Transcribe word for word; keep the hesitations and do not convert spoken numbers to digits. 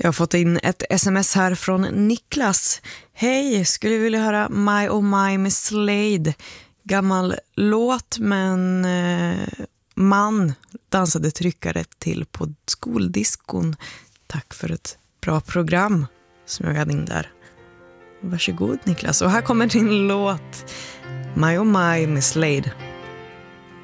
Jag har fått in ett sms här från Niklas. Hej, skulle vilja höra My Oh My med Slade. Gammal låt, men eh, man dansade tryckare till på skoldiskon. Tack för ett bra program, smögade in där. Varsågod Niklas. Och här kommer din låt My Oh My med Slade.